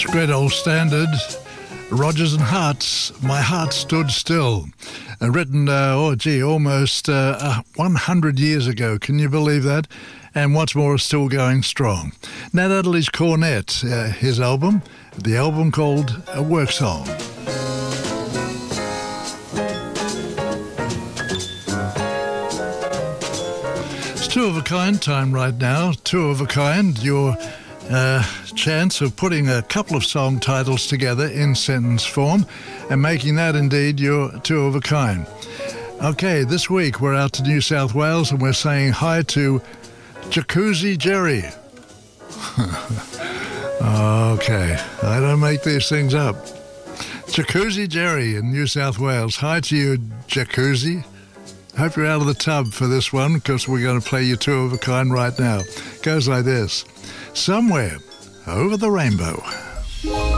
Great old standard, Rodgers and Hart's My Heart Stood Still, written, almost 100 years ago. Can you believe that? And what's more, still going strong. Nat Adderley's Cornet, his album, the album called A Work Song. It's Two of a Kind time right now. Two of a Kind, your chance of putting a couple of song titles together in sentence form and making that indeed your two of a kind. Okay, this week we're out to New South Wales and we're saying hi to Jacuzzi Jerry. Okay, I don't make these things up. Jacuzzi Jerry in New South Wales. Hi to you, Jacuzzi. Hope you're out of the tub for this one, because we're going to play you two of a kind right now. Goes like this. Somewhere over the rainbow.